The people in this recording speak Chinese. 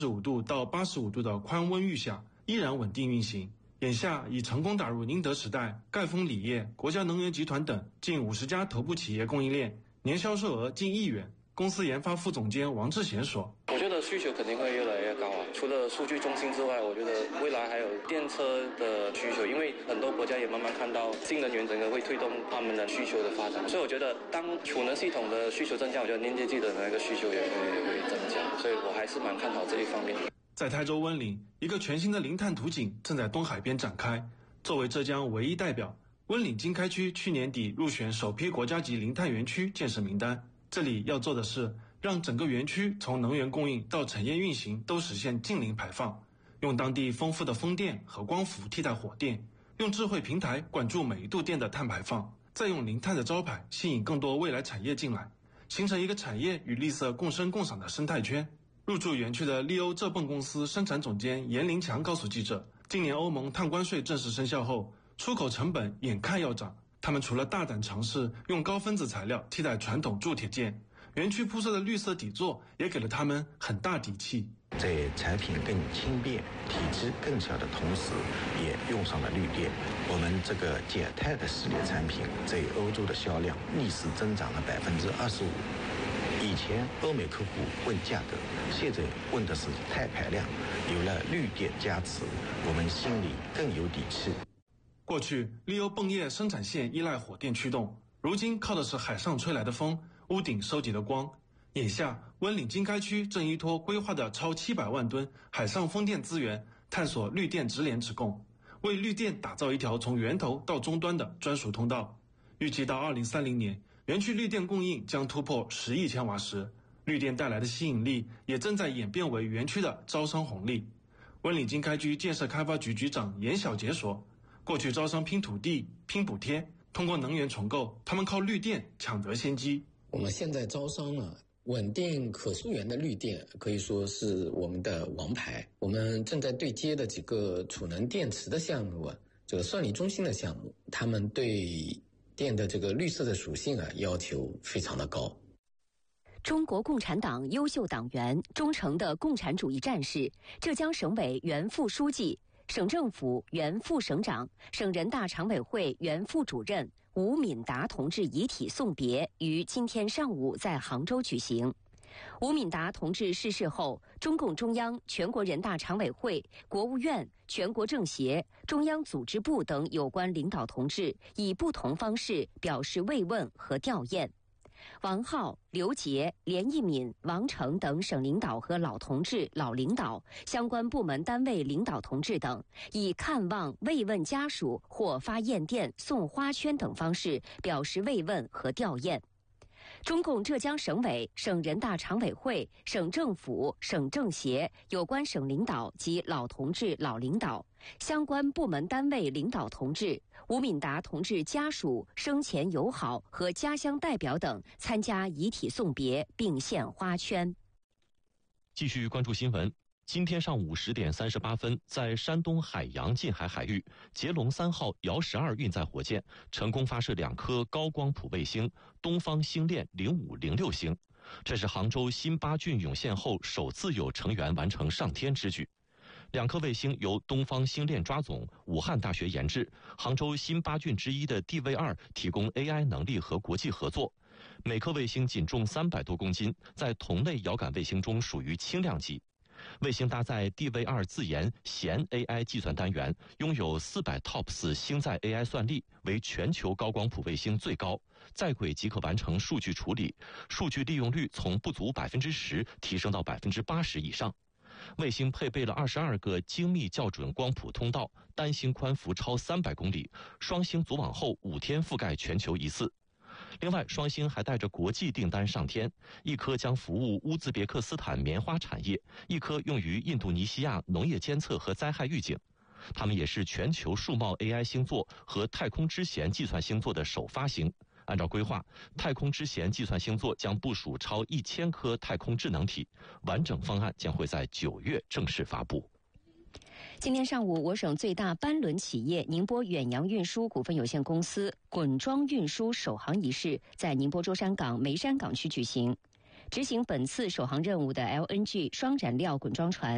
度到85度的宽温域下依然稳定运行。眼下已成功打入宁德时代、赣锋锂业、国家能源集团等近50家头部企业供应链，年销售额近1亿元。公司研发副总监王志贤说：“ 我觉得需求肯定会越来越高啊！除了数据中心之外，我觉得未来还有电车的需求，因为很多国家也慢慢看到新能源整个会推动他们的需求的发展，所以我觉得当储能系统的需求增加，我觉得连接器的那个需求也会增加，所以我还是蛮看好这一方面。” 在台州温岭，一个全新的零碳图景正在东海边展开。作为浙江唯一代表，温岭经开区去年底入选首批国家级零碳园区建设名单。这里要做的是让整个园区从能源供应到产业运行都实现净零排放，用当地丰富的风电和光伏替代火电，用智慧平台管住每一度电的碳排放，再用零碳的招牌吸引更多未来产业进来，形成一个产业与绿色共生共享的生态圈。入驻园区的利欧浙泵公司生产总监严林强告诉记者，今年欧盟碳关税正式生效后，出口成本眼看要涨，他们除了大胆尝试用高分子材料替代传统铸铁件，园区铺设的绿色底座也给了他们很大底气。 在产品更轻便、体积更小的同时，也用上了绿电。我们这个减碳的系列产品在欧洲的销量逆势增长了25%。以前欧美客户问价格，现在问的是碳排量。有了绿电加持，我们心里更有底气。 过去利欧泵业生产线依赖火电驱动，如今靠的是海上吹来的风、屋顶收集的光。眼下温岭经开区正依托规划的超700万吨海上风电资源，探索绿电直连直供，为绿电打造一条从源头到终端的专属通道。预计到2030年，园区绿电供应将突破10亿千瓦时，绿电带来的吸引力也正在演变为园区的招商红利。温岭经开区建设开发局局长严小杰说，过去招商拼土地、拼补贴，通过能源重构，他们靠绿电抢得先机。 我们现在招商稳定可溯源的绿电可以说是我们的王牌。我们正在对接的几个储能电池的项目这个算力中心的项目，他们对电的这个绿色的属性要求非常的高。 中国共产党优秀党员、忠诚的共产主义战士，浙江省委原副书记、省政府原副省长、省人大常委会原副主任吴敏达同志遗体送别于今天上午在杭州举行。吴敏达同志逝世后，中共中央、全国人大常委会、国务院、全国政协、中央组织部等有关领导同志以不同方式表示慰问和吊唁。王浩、刘杰、连一敏、王成等省领导和老同志、老领导、相关部门单位领导同志等，以看望、慰问家属或发唁电、送花圈等方式表示慰问和吊唁。中共浙江省委、省人大常委会、省政府、省政协有关省领导及老同志、老领导、相关部门单位领导同志、吴敏达同志家属、生前友好和家乡代表等参加遗体送别并献花圈。 继续关注新闻。今天上午10点38分，在山东海洋近海海域，捷龙3号遥12运载火箭成功发射2颗高光谱卫星东方星链05、06星，这是杭州新8郡涌现后首次有成员完成上天之举。2颗卫星由东方星链抓总、武汉大学研制，杭州新8郡之一的地卫2提供 AI 能力和国际合作。每颗卫星仅重300多公斤，在同类遥感卫星中属于轻量级。卫星搭载地卫2自研弦 AI 计算单元，拥有400 TOPS 星载 AI 算力，为全球高光谱卫星最高，在轨即可完成数据处理，数据利用率从不足10%提升到80%以上。卫星配备了22个精密校准光谱通道，单星宽幅超300公里，双星组网后5天覆盖全球一次。另外，双星还带着国际订单上天，一颗将服务乌兹别克斯坦棉花产业，一颗用于印度尼西亚农业监测和灾害预警。它们也是全球数贸 AI 星座和太空之弦计算星座的首发星。按照规划，太空之弦计算星座将部署超1000颗太空智能体，完整方案将会在9月正式发布。 今天上午，我省最大班轮企业宁波远洋运输股份有限公司滚装运输首航仪式在宁波舟山港梅山港区举行。执行本次首航任务的 LNG 双燃料滚装船